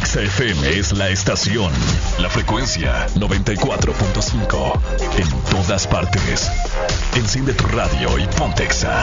Exa FM es la estación. La frecuencia 94.5. En todas partes. Enciende tu radio y ponte Exa.